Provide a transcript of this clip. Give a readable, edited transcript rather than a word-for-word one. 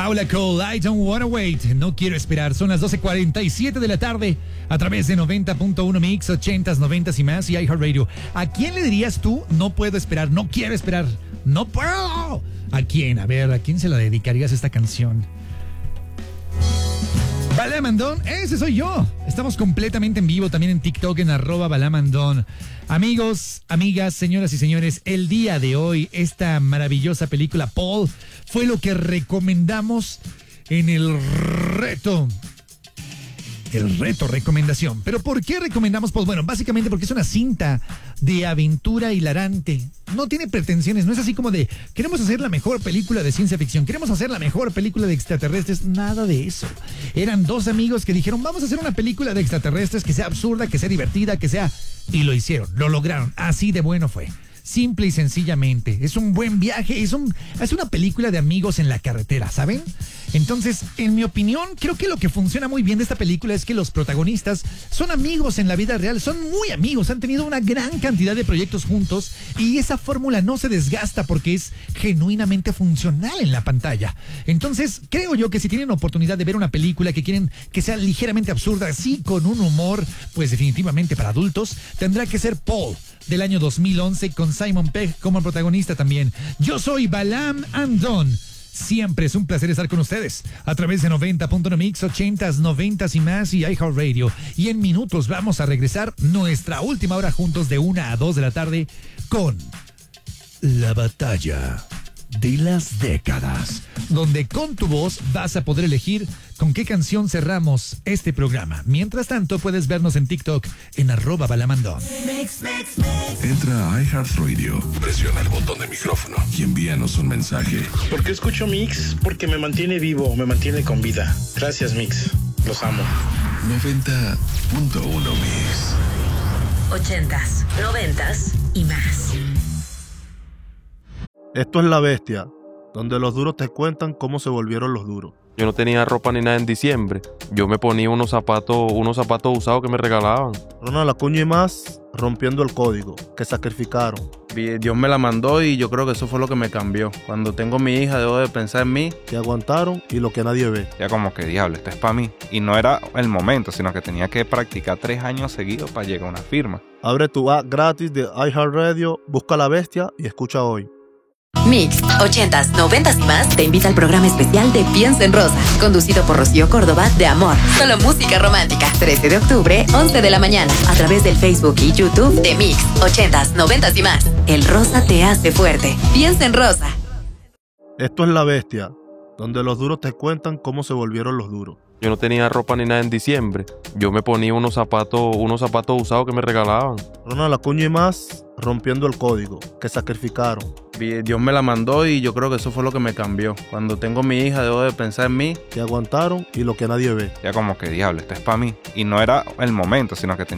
Paula Cole, I Don't Wanna Wait. No quiero esperar. Son las 12:47 de la tarde a través de 90.1 Mix, 80s, 90s y más y iHeartRadio. ¿A quién le dirías tú, no puedo esperar, no quiero esperar, no puedo? ¿A quién? A ver, ¿a quién se la dedicarías esta canción? Balamandón, ese soy yo. Estamos completamente en vivo también en TikTok en @Balamandón. Amigos, amigas, señoras y señores, el día de hoy esta maravillosa película Paul fue lo que recomendamos en el reto recomendación. ¿Pero por qué recomendamos Paul? Bueno, básicamente porque es una cinta de aventura hilarante. No tiene pretensiones, no es así como de queremos hacer la mejor película de ciencia ficción, queremos hacer la mejor película de extraterrestres, nada de eso. Eran dos amigos que dijeron, vamos a hacer una película de extraterrestres que sea absurda, que sea divertida, que sea... Y lo hicieron, lo lograron, así de bueno fue. Simple y sencillamente, es un buen viaje, es una película de amigos en la carretera, ¿saben? Entonces, en mi opinión, creo que lo que funciona muy bien de esta película es que los protagonistas son amigos en la vida real, son muy amigos, han tenido una gran cantidad de proyectos juntos y esa fórmula no se desgasta porque es genuinamente funcional en la pantalla. Entonces, creo yo que si tienen oportunidad de ver una película que quieren que sea ligeramente absurda, así con un humor, pues definitivamente para adultos, tendrá que ser Paul, del año 2011, con Simon Pegg como protagonista también. Yo soy Balam Andón. Siempre es un placer estar con ustedes a través de 90.1 Mix, 80s, 90s y más y iHeartRadio. Y en minutos vamos a regresar nuestra última hora juntos de 1 a 2 de la tarde con La Batalla de las Décadas, donde con tu voz vas a poder elegir con qué canción cerramos este programa. Mientras tanto, puedes vernos en TikTok en @Balamandón. Entra a iHeartRadio, presiona el botón de micrófono y envíanos un mensaje. ¿Por qué escucho Mix? Porque me mantiene vivo, me mantiene con vida. Gracias, Mix. Los amo. 90.1 Mix. 80s, 90s y más. Esto es La Bestia, donde los duros te cuentan cómo se volvieron los duros. Yo no tenía ropa ni nada en diciembre. Yo me ponía unos zapatos usados que me regalaban. Ronald Acuña y más rompiendo el código, que sacrificaron. Dios me la mandó y yo creo que eso fue lo que me cambió. Cuando tengo mi hija debo de pensar en mí. Que aguantaron y lo que nadie ve. Ya como que diablo, esto es para mí. Y no era el momento, sino que tenía que practicar 3 años seguidos para llegar a una firma. Abre tu app gratis de iHeartRadio, busca La Bestia y escucha hoy. Mix, 80s, 90s y más te invita al programa especial de Piensa en Rosa, conducido por Rocío Córdoba de Amor. Solo música romántica. 13 de octubre, 11 de la mañana, a través del Facebook y YouTube de Mix, 80s, 90s y más. El rosa te hace fuerte. Piensa en Rosa. Esto es La Bestia, donde los duros te cuentan cómo se volvieron los duros. Yo no tenía ropa ni nada en diciembre. Yo me ponía unos zapatos usados que me regalaban. Ronald Acuña y más rompiendo el código, que sacrificaron. Dios me la mandó y yo creo que eso fue lo que me cambió. Cuando tengo mi hija debo de pensar en mí. Que aguantaron y lo que nadie ve. Ya como que diablo, esto es para mí. Y no era el momento, sino que tenía